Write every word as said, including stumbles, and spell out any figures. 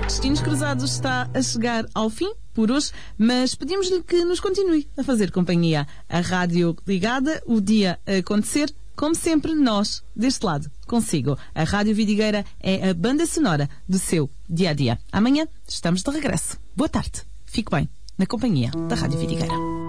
Destinos Cruzados está a chegar ao fim por hoje, mas pedimos-lhe que nos continue a fazer companhia. A rádio ligada, o dia a acontecer, como sempre, nós, deste lado, consigo. A Rádio Vidigueira é a banda sonora do seu dia-a-dia. Amanhã estamos de regresso. Boa tarde. Fique bem na companhia da Rádio Vidigueira.